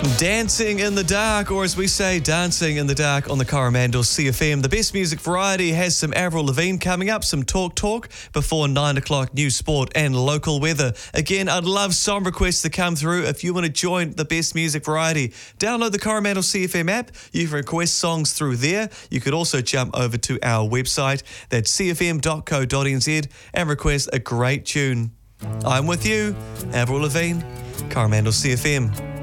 Dancing in the dark, or as we say, dancing in the dark on the Coromandel CFM. The best music variety has some Avril Lavigne coming up, some talk before 9 o'clock, news, sport and local weather. Again, I'd love song requests to come through. If you want to join the best music variety, download the Coromandel CFM app. You can request songs through there. You could also jump over to our website, that's cfm.co.nz, and request a great tune. I'm with you, Avril Lavigne, Coromandel CFM.